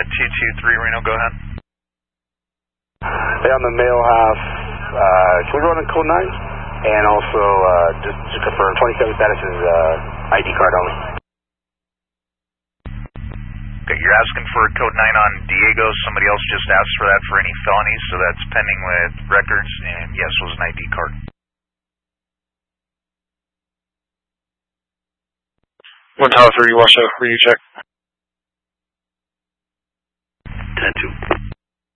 223 Reno, go ahead. Hey, on the male half, can we run on code 9? And also, just to confirm, 27 status is ID card only. Okay, you're asking for code 9 on Diego. Somebody else just asked for that for any felonies, so that's pending with records, and yes, was an ID card. 1 Tower 3, watch out, ready to check. 10-2.